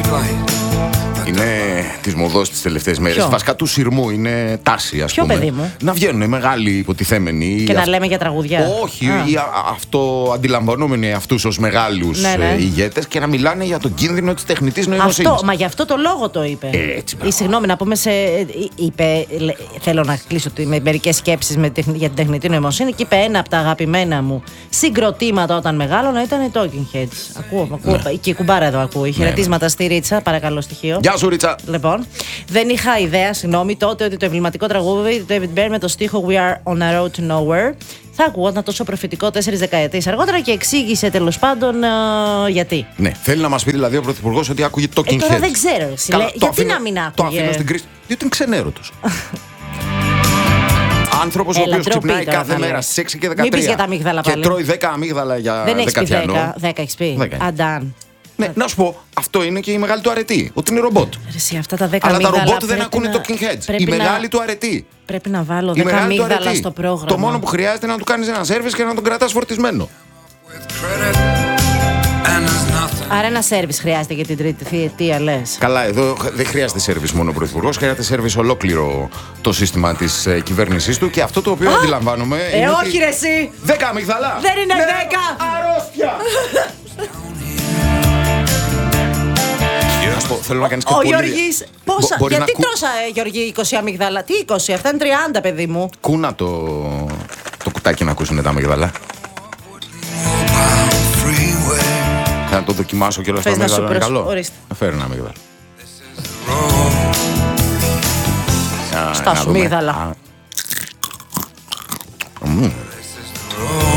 Είναι της μοδός τις τελευταίες μέρες. Βασικά του σειρμού είναι τάση, ας πούμε. Παιδί μου? Να βγαίνουν οι μεγάλοι υποτιθέμενοι. Και να λέμε για τραγουδιά. Όχι, αυτό αντιλαμβανόμενοι αυτούς ως μεγάλους ηγέτες και να μιλάνε για τον κίνδυνο της τεχνητής νοημοσύνης. Μα γι' αυτό το λόγο το είπε. Έτσι, συγγνώμη, να πούμε είπε, θέλω να κλείσω με μερικές σκέψεις για την τεχνητή νοημοσύνη και είπε ένα από τα αγαπημένα μου συγκροτήματα όταν μεγάλωνα ήταν οι Talking Heads. Ακούω. Και η κουμπάρα εδώ ακούει. Χαιρετίσματα στη Ρίτσα, παρακαλώ στοιχείο. Γεια σου, Ρίτσα. Λοιπόν, δεν είχα ιδέα, τότε ότι το εμβληματικό τραγούδι του David Byrne με το στίχο We are on a road to nowhere θα ακούγονταν τόσο προφητικό 4 δεκαετίες αργότερα και εξήγησε τέλος πάντων γιατί. Ναι, θέλει να μας πει δηλαδή ο Πρωθυπουργός ότι άκουγε Talking Heads. Τώρα δεν ξέρω. Γιατί να μην άκουγε. Το αφήνω στην κρίση. Διότι είναι ξενέρωτος. Άνθρωπος ο οποίος ξυπνάει κάθε μέρα στις 6 και 13 μην πεις για τα αμύγδαλα και τρώει 10 αμύγδαλα για δεκατιανό. Δεν έχεις πει 10, 10 έχεις πει. Αντάν. Ναι, να σου πω, αυτό είναι και η μεγάλη του αρετή. Ότι είναι ρομπότ. Αυτά τα 10 αλλά τα αμύγδαλα ρομπότ δεν ακούνε Talking Heads. Η μεγάλη του αρετή. Πρέπει να βάλω 10 αμύγδαλα στο πρόγραμμα. Το μόνο που χρειάζεται είναι να του κάνεις ένα σέρβις και να τον κρατάς φορτισμένο. Άρα ένα σέρβις χρειάζεται για την τρίτη θητεία, λες. Καλά, εδώ δεν χρειάζεται σέρβις μόνο ο Πρωθυπουργός, χρειάζεται σέρβις ολόκληρο το σύστημα της κυβέρνησής του και αυτό το οποίο αντιλαμβάνομαι. Όχι, ρε εσύ! 10 αμύγδαλα! Δεν είναι 10! Αρρώστια! Θέλω να κάνεις και ο Γιώργης, πόσα, γιατί τρώσα Γιώργη 20 αμύγδαλα, τι 20, αυτά είναι 30 παιδί μου. Κούνα το κουτάκι να ακούσουν τα αμύγδαλα. Να το δοκιμάσω και όλα στα αμύγδαλα, είναι καλό. Να φέρω ένα αμύγδαλα. Στάσου αμύγδαλα.